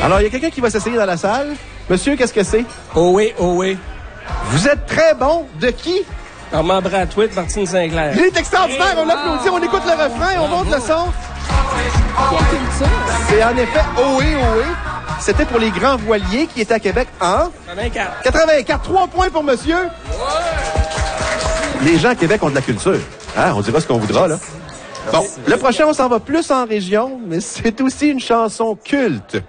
Alors, il y a quelqu'un qui va s'essayer dans la salle. Monsieur, qu'est-ce que c'est? Oh oui, oh oui. Vous êtes très bon. De qui? Armand Bradwitt, Martine Sinclair. Il est extraordinaire. On l'applaudit, on écoute le refrain, on monte le son. C'est en effet Ohé, Ohé. C'était pour les grands voiliers qui étaient à Québec en 84. 84. 3 points pour monsieur. Les gens à Québec ont de la culture. Hein? On dira ce qu'on voudra, là. Bon, le prochain, on s'en va plus en région, mais c'est aussi une chanson culte.